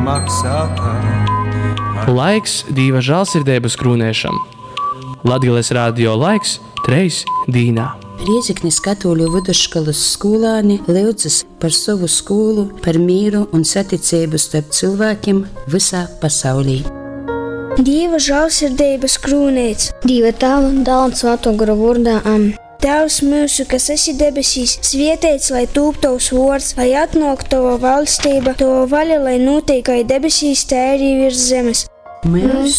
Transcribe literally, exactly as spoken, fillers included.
maksātā. Laiks Dieva žēlsirdības krūnēšam. Latgales radio laiks treis dīnā. Rieziknis katoļu vidusskolas skolāni lūdzas par savu skolu, par mīru un saticību starp cilvēkiem visā pasaulī. Dieva žēlsirdības krūnēts. Dieva tēva un dēla un svēto garu vārdā. Amen. Tēvs mūsu, kas esi debesīs, svētīts lai tūp tavs vārds, lai atnāk tava valstība, tava vaļa, lai notiek kā debesīs, tā arī virs zemes. Mūsu